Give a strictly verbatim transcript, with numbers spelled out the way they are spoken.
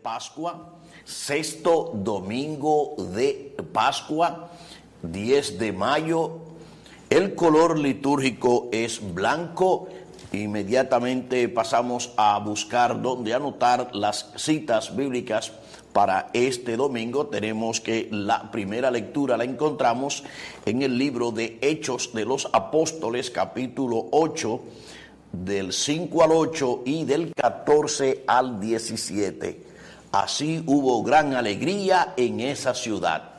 Pascua, sexto domingo de Pascua, diez de mayo. El color litúrgico es blanco. Inmediatamente pasamos a buscar dónde anotar las citas bíblicas para este domingo. Tenemos que la primera lectura la encontramos en el libro de Hechos de los Apóstoles, capítulo ocho, del cinco al ocho y del catorce al diecisiete. Así hubo gran alegría en esa ciudad.